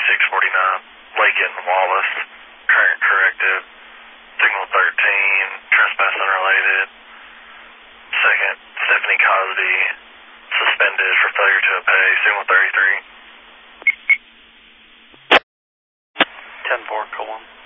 2649, Lakin Wallace, current corrective, signal 13, trespass unrelated. Second, Stephanie Cosby, suspended for failure to obey, signal 33. 10-4, call 1.